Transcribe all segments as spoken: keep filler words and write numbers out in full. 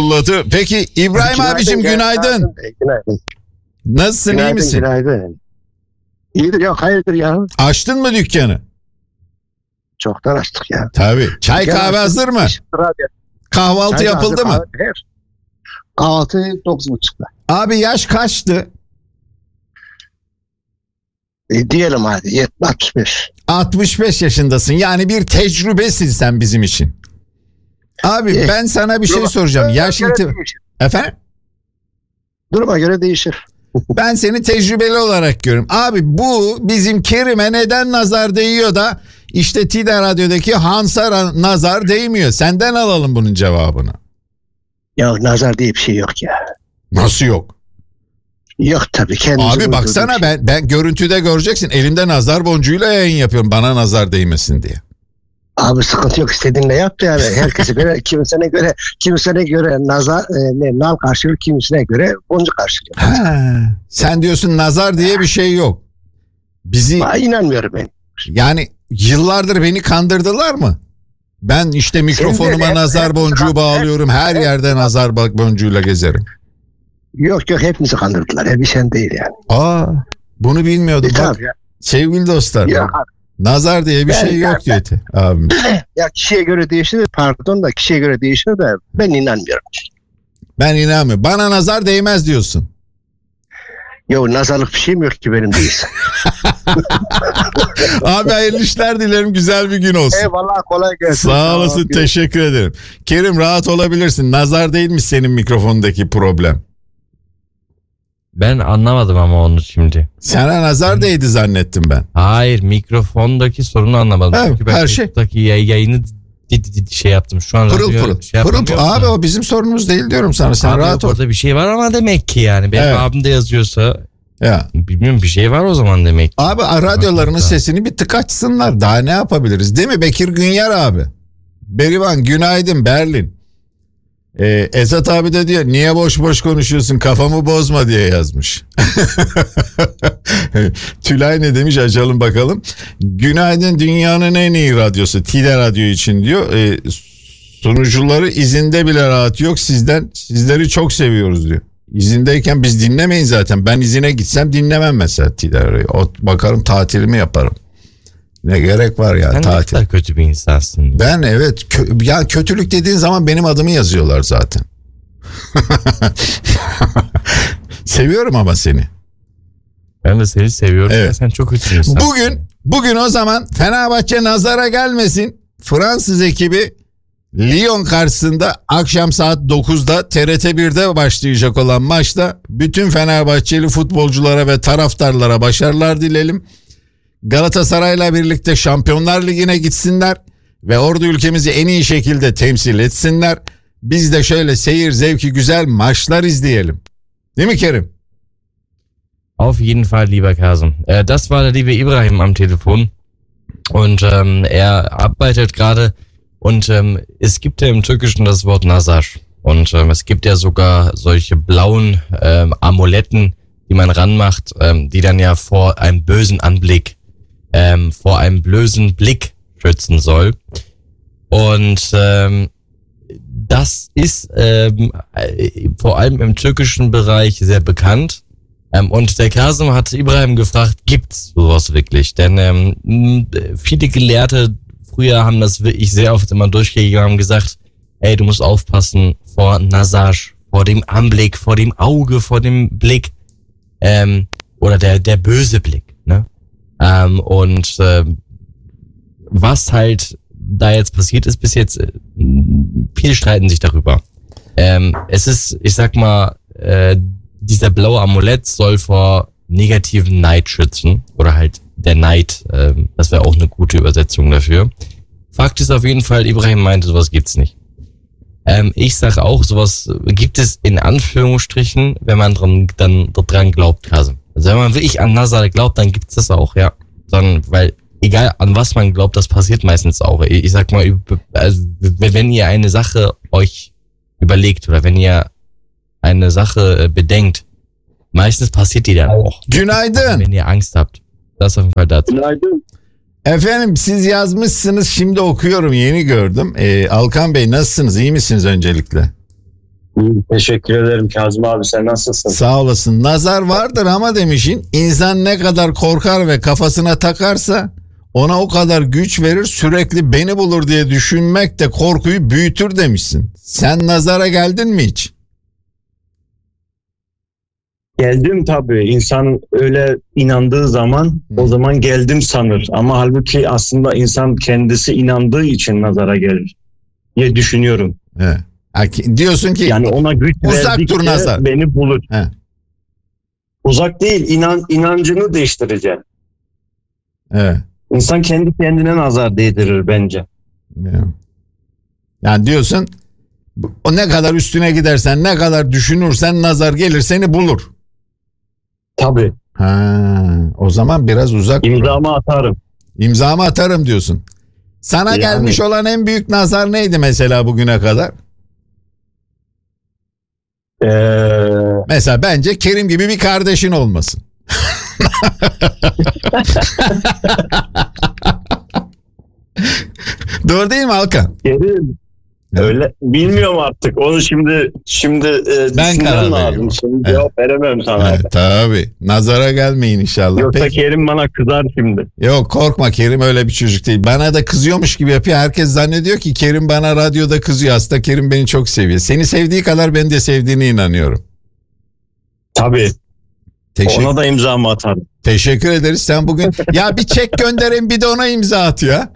yolladı. Peki İbrahim günaydın, abicim günaydın. Günaydın. günaydın. Nasılsın, günaydın, iyi misin? Günaydın. İyidir ya, hayırdır ya. Açtın mı dükkanı? Çoktan açtık ya. Tabii. Çay Dükkan kahve hazır mı? Kahvaltı Çay yapıldı mı? Kahve, kahvaltı dokuz buçukta. Abi yaş kaçtı? E, diyelim hadi altmış beş. altmış beş yaşındasın. Yani bir tecrübesin sen bizim için. Abi e, ben sana bir şey soracağım. Yaş itibariyle. Efendim? Duruma göre değişir. Ben seni tecrübeli olarak görüyorum. Abi bu bizim Kerim'e neden nazar değiyor da işte T D Radyo'daki Hans'a nazar değmiyor. Senden alalım bunun cevabını. Ya nazar diye bir şey yok ya. Nasıl yok? Yok tabii. Abi baksana şey. ben ben görüntüde göreceksin. Elimde nazar boncuğuyla yayın yapıyorum. Bana nazar değmesin diye. Abi sıkıntı yok, istediğinle yap yani. Herkese göre, kimisine göre, kimisine göre nazar, e, ne, nal karşılıyor, kimisine göre boncuk karşılıyor. Ha, sen diyorsun nazar diye bir şey yok. Bizi Aa, inanmıyorum ben. Yani yıllardır beni kandırdılar mı? Ben işte mikrofonuma de, nazar hep, boncuğu hep, bağlıyorum. Her hep, yerde hep, nazar boncuğuyla gezerim. Yok yok, hepimizi kandırdılar. Hep bir şey değil yani. Aa, bunu bilmiyordum. E, Bak, ya. Sevgili dostlar. Ya, nazar diye bir ben, şey yok diyor abim. Ya kişiye göre değişir, pardon da kişiye göre değişir de ben inanmıyorum. Ben inanmıyorum. Bana nazar değmez diyorsun. Yok, nazarlık bir şeyim yok ki benim değilse. Abi hayırlı işler dilerim, güzel bir gün olsun. Eyvallah, kolay gelsin. Sağ olasın, tamam, teşekkür ederim. Kerim rahat olabilirsin. Nazar değilmiş senin mikrofondaki problem. Ben anlamadım ama onu şimdi. Sana nazar değdi zannettim ben. Hayır, mikrofondaki sorunu anlamadım. Evet, Çünkü ben her şey. yayını şey yaptım. Şu an pırıl pırıl. Şey pırıl pırıl. Abi o bizim sorunumuz değil diyorum sana. Sen abi rahat ol. Orada bir şey var ama demek ki yani. Benim evet. abim de yazıyorsa. Ya. Bilmiyorum, bir şey var o zaman demek ki. Abi radyolarının sesini bir tık açsınlar. Daha ne yapabiliriz değil mi Bekir Günyar abi? Berivan günaydın Berlin. Ee, Esat abi de diyor niye boş boş konuşuyorsun, kafamı bozma diye yazmış. Tülay ne demiş, açalım bakalım. Günaydın, dünyanın en iyi radyosu T D Radyo için diyor. Ee, sunucuları izinde bile rahat yok, sizden sizleri çok seviyoruz diyor. İzindeyken biz dinlemeyin zaten. Ben izine gitsem dinlemem mesela T D Radyo'yu. Bakarım tatilimi yaparım. Ne gerek var ya sen tatil. Sen ne kadar kötü bir insansın. Ben evet. Kö- ya kötülük dediğin zaman benim adımı yazıyorlar zaten. Seviyorum ama seni. Ben de seni seviyorum. Evet. Sen çok kötü bir insansın. Bugün, bugün o zaman Fenerbahçe nazara gelmesin. Fransız ekibi Lyon karşısında akşam saat dokuzda T R T birde başlayacak olan maçta bütün Fenerbahçeli futbolculara ve taraftarlara başarılar dileyelim. Galatasaray'la birlikte Şampiyonlar Ligi'ne gitsinler ve orada ülkemizi en iyi şekilde temsil etsinler. Biz de şöyle seyir zevki güzel maçlar izleyelim. Değil mi Kerim? Auf jeden Fall, lieber Kasım. Äh, das war der liebe Ibrahim am Telefon und ähm, er arbeitet gerade und ähm, es gibt ja im Türkischen das Wort Nazar und ähm, es gibt ja sogar solche blauen ähm, Amuletten, die man ranmacht, ähm, die dann ja vor einem bösen Anblick Ähm, vor einem bösen Blick schützen soll. Und ähm, das ist ähm, äh, vor allem im türkischen Bereich sehr bekannt. Ähm, und der Kasım hat Ibrahim gefragt, gibt's sowas wirklich? Denn ähm, viele Gelehrte früher haben das wirklich sehr oft immer durchgegangen und haben gesagt, ey, du musst aufpassen vor Nazar, vor dem Anblick, vor dem Auge, vor dem Blick ähm, oder der der böse Blick, ne? Ähm, und äh, was halt da jetzt passiert ist bis jetzt, äh, viele streiten sich darüber. Ähm, es ist, ich sag mal, äh, dieser blaue Amulett soll vor negativen Neid schützen oder halt der Neid, äh, das wäre auch eine gute Übersetzung dafür. Fakt ist auf jeden Fall, Ibrahim meinte, sowas gibt's nicht. Ähm, ich sage auch, sowas gibt es in Anführungsstrichen, wenn man dran, dann dran glaubt, Kasım. Also wenn man wirklich an Nazar glaubt, dann gibt's das auch, ja. Dann, weil egal an was man glaubt, das passiert meistens auch. Ich sag mal, also wenn ihr eine Sache euch überlegt oder wenn ihr eine Sache bedenkt, meistens passiert die dann auch. Günaydın. Wenn ihr Angst habt. Das auf jeden Fall dazu. Günaydın. Efendim siz yazmışsınız, şimdi okuyorum, yeni gördüm. Ee, Alkan Bey nasılsınız, iyi misiniz öncelikle? İyi, teşekkür ederim Kazım abi, sen nasılsın? Sağ olasın. Nazar vardır ama demişin, insan ne kadar korkar ve kafasına takarsa ona o kadar güç verir, sürekli beni bulur diye düşünmek de korkuyu büyütür demişsin. Sen nazara geldin mi hiç? Geldim tabii. İnsan öyle inandığı zaman o zaman geldim sanır. Ama halbuki aslında insan kendisi inandığı için nazara gelir diye düşünüyorum. He. Ha, ki- diyorsun ki Yani ona güç Uzak verdikçe dur nazar. beni bulur. He. Uzak değil, inan, inancını değiştireceksin. evet. İnsan kendi kendine nazar değdirir bence. Yani diyorsun, o ne kadar üstüne gidersen, ne kadar düşünürsen nazar gelir seni bulur. Tabii. Ha, o zaman biraz uzak. İmzamı atarım. İmzamı atarım diyorsun. Sana Yani- gelmiş olan en büyük nazar neydi mesela bugüne kadar? Ee, Mesela bence Kerim gibi bir kardeşin olmasın. Doğru değil mi Alkan? Kerim. Öyle bilmiyorum artık. Onu şimdi şimdi e, Ben düşünmem karar lazım. veriyorum. Şimdi Evet. cevap veremem sana. Evet, tabii. Nazara gelmeyin inşallah. Yoksa Peki. Kerim bana kızar şimdi. Yok, korkma, Kerim öyle bir çocuk değil. Bana da kızıyormuş gibi yapıyor. Herkes zannediyor ki Kerim bana radyoda kızıyor. Aslında Kerim beni çok seviyor. Seni sevdiği kadar ben de sevdiğine inanıyorum. Tabii. Teşekkür, Ona da imzamı atarım. teşekkür ederiz. Sen bugün ya bir çek gönderin, bir de ona imza at ya.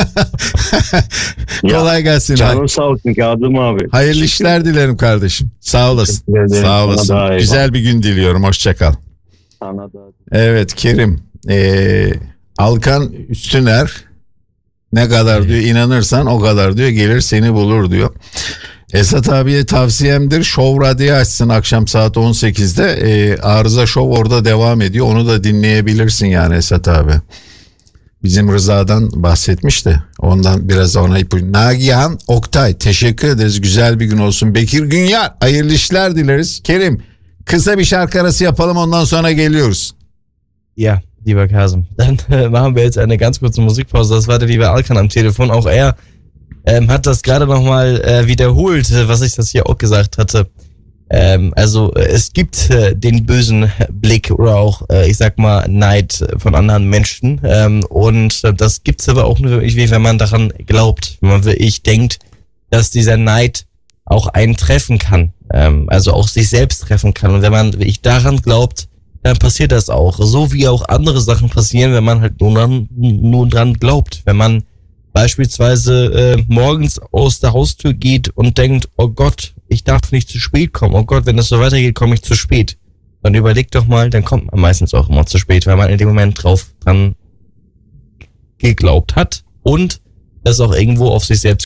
Kolay gelsin. Canım sağ olsun Kazım abi. Hayırlı işler dilerim kardeşim. Sağ olasın. Teşekkür ederim. Sağ Sana olasın. da eyvallah. Güzel bir gün diliyorum. Hoşça kal. Sana da. Evet Kerim. Ee, Alkan Üstüner ne kadar diyor inanırsan o kadar diyor gelir seni bulur diyor. Esat abiye tavsiyemdir. Show Radyo açsın akşam saat on sekizde. Ee, Arıza Show orada devam ediyor. Onu da dinleyebilirsin yani Esat abi. Bizim Rıza'dan bahsetmiş de ondan biraz ona ipucu. Nagihan Oktay teşekkür ederiz. Güzel bir gün olsun. Bekir Günyar hayırlı işler dileriz. Kerim kısa bir şarkı arası yapalım, ondan sonra geliyoruz. Ja, lieber Kasem. Dann äh, machen wir jetzt eine ganz kurze Musikpause. Das war der liebe Alkan am Telefon. Auch er ähm, hat das gerade nochmal äh, wiederholt, äh, was ich das hier auch gesagt hatte. Ähm, also äh, es gibt äh, den bösen Blick oder auch, äh, ich sag mal, Neid von anderen Menschen. Ähm, und äh, das gibt's aber auch nur wirklich, wenn man daran glaubt. Wenn man wirklich denkt, dass dieser Neid auch einen treffen kann. Ähm, also auch sich selbst treffen kann. Und wenn man wirklich daran glaubt, dann passiert das auch. So wie auch andere Sachen passieren, wenn man halt nur dran, nur dran glaubt. Wenn man beispielsweise äh, morgens aus der Haustür geht und denkt, oh Gott, ich darf nicht zu spät kommen. Oh Gott, wenn das so weitergeht, komme ich zu spät. Dann überlegt doch mal, dann kommt man meistens auch immer zu spät, weil man in dem Moment drauf dran geglaubt hat und das auch irgendwo auf sich selbst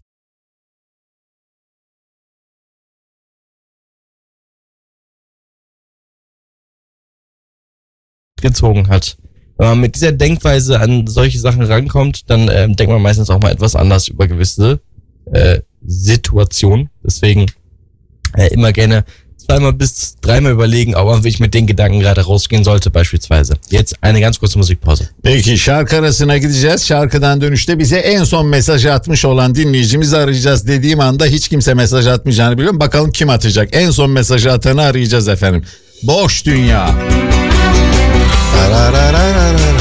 gezogen hat. Wenn man mit dieser Denkweise an solche Sachen rankommt, dann ähm, denkt man meistens auch mal etwas anders über gewisse äh, Situationen. Deswegen äh, immer gerne zweimal bis dreimal überlegen, ob man wirklich mit den Gedanken gerade rausgehen sollte beispielsweise. Jetzt eine ganz kurze Musikpause. Peki şarkı arasına gideceğiz. Şarkıdan dönüşte bize en son mesaj atmış olan dinleyicimizi arayacağız. Dediğim anda hiç kimse mesaj atmayacağını biliyorum. Bakalım kim atacak? En son mesajı atanı arayacağız efendim. Boş Dünya. Tararararara.